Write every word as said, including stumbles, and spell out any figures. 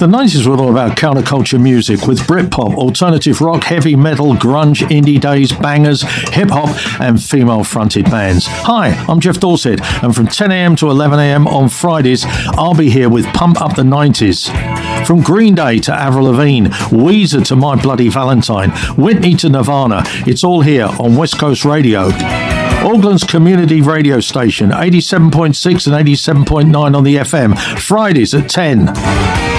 The nineties were all about counterculture music with Britpop, alternative rock, heavy metal, grunge, indie days, bangers, hip-hop and female-fronted bands. Hi, I'm Jeff Dorset, and from ten a.m. to eleven a.m. on Fridays, I'll be here with Pump Up the nineties. From Green Day to Avril Lavigne, Weezer to My Bloody Valentine, Whitney to Nirvana, it's all here on West Coast Radio. Auckland's community radio station, eighty-seven point six and eighty-seven point nine on the F M, Fridays at ten.